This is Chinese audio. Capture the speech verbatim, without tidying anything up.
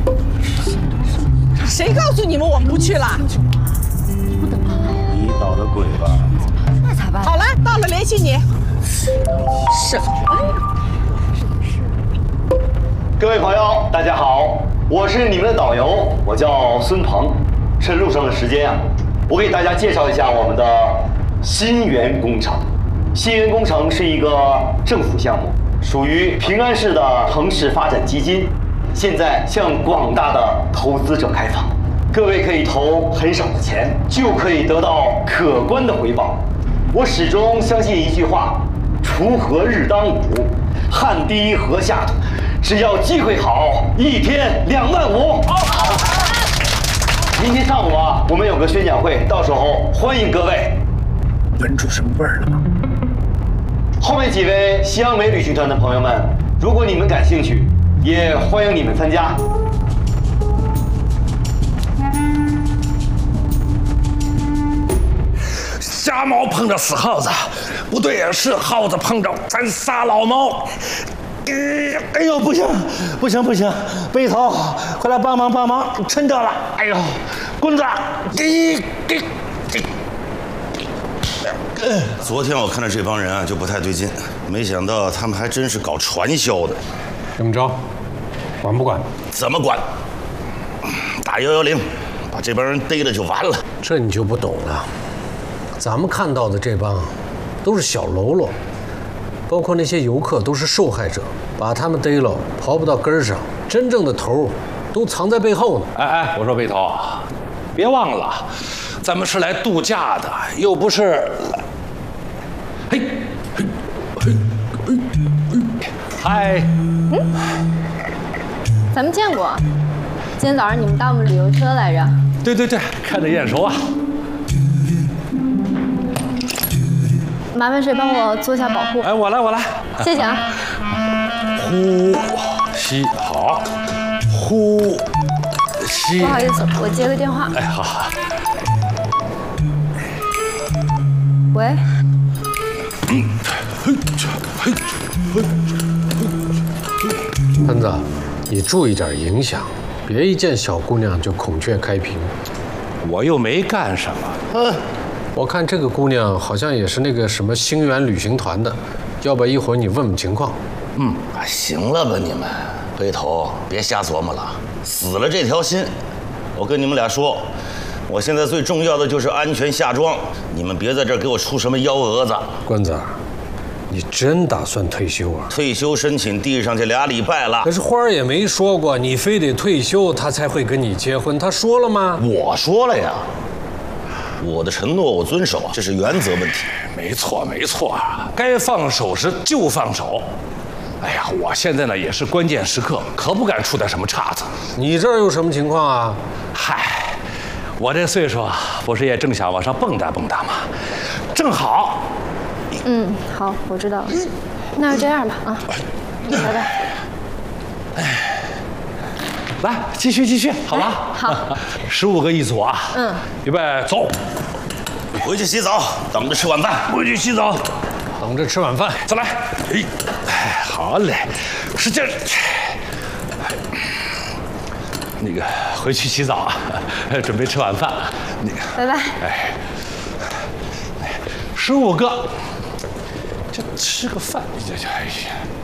谁告诉你们我们不去了？ 你捣的鬼吧？ 那咋办？ 好了，到了联系你。是。 各位朋友，大家好，我是你们的导游，我叫孙鹏。趁路上的时间啊，我给大家介绍一下我们的新源工程。新源工程是一个政府项目，属于平安市的城市发展基金，现在向广大的投资者开放。各位可以投很少的钱，就可以得到可观的回报。我始终相信一句话：锄禾日当午，汗滴禾下土。只要机会好，一天两万五。好。明天上午啊，我们有个宣讲会，到时候欢迎各位。 闻出什么味儿了吗？ 后面几位西洋美旅行团的朋友们，如果你们感兴趣，也欢迎你们参加。 瞎猫碰着死耗子，不对呀，是耗子碰着咱仨老猫。哎呦，不行，不行，不行！背头，快来帮忙帮忙，抻着了！哎呦，棍子，给给给！ 昨天我看着这帮人啊，就不太对劲，没想到他们还真是搞传销的。 怎么着？管不管？ 怎么管？打幺幺零，把这帮人逮了就完了。 这你就不懂了。咱们看到的这帮，都是小喽啰。包括那些游客都是受害者，把他们逮了，刨不到根儿上，真正的头都藏在背后呢。 哎哎，我说背头，别忘了，咱们是来度假的，又不是。嘿，嘿，嘿，嘿，嗨。 嗯，咱们见过。今天早上你们搭我们旅游车来着？ 对对对，看着眼熟啊。 麻烦谁帮我做一下保护？ 哎，我来，我来。 谢谢啊。 呼吸好，呼吸。 不好意思，我接个电话。 哎，好好。 喂。 嗯，嘿，嘿，嘿。 喷子，你注意点影响，别一见小姑娘就孔雀开屏。 我又没干什么。 嗯。我看这个姑娘好像也是那个什么星源旅行团的，要不一会儿你问问情况。 嗯，行了吧你们，背头别瞎琢磨了，死了这条心。我跟你们俩说，我现在最重要的就是安全下庄，你们别在这儿给我出什么幺蛾子。 关子，你真打算退休啊？ 退休申请递上去俩礼拜了， 可是花儿也没说过你非得退休他才会跟你结婚，他说了吗？ 我说了呀。我的承诺我遵守，这是原则问题。 没错没错，该放手时就放手。哎呀，我现在呢也是关键时刻，可不敢出点什么岔子。 你这儿有什么情况啊？ 嗨，我这岁数不是也正想往上蹦跶蹦跶吗？正好。 嗯，好，我知道了。那就这样吧啊，拜拜。 哎。来，继续继续，好吧？ 好， 十五个一组啊。 嗯， 预备，走。 回去洗澡，等着吃晚饭。 回去洗澡， 等着吃晚饭。 再来。哎，哎，好嘞，使劲。那个，回去洗澡啊，准备吃晚饭。那个， 拜拜。 哎，十五个，就吃个饭，这这哎呀。